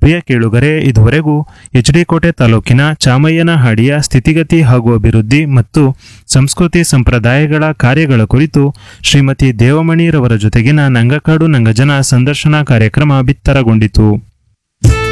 ಪ್ರಿಯ ಕೇಳುಗರೆ, ಇದುವರೆಗೂ ಎಚ್.ಡಿ. ಕೋಟೆ ತಾಲೂಕಿನ ಚಾಮಯ್ಯನಹಾಡಿಯ ಸ್ಥಿತಿಗತಿ ಹಾಗೂ ಅಭಿವೃದ್ಧಿ ಮತ್ತು ಸಂಸ್ಕೃತಿ ಸಂಪ್ರದಾಯಗಳ ಕಾರ್ಯಗಳ ಕುರಿತು ಶ್ರೀಮತಿ ದೇವಮಣಿರವರ ಜೊತೆಗಿನ ನಂಗಕಾಡು ನಂಗಜನ ಸಂದರ್ಶನ ಕಾರ್ಯಕ್ರಮ ಬಿತ್ತರಗೊಂಡಿತು.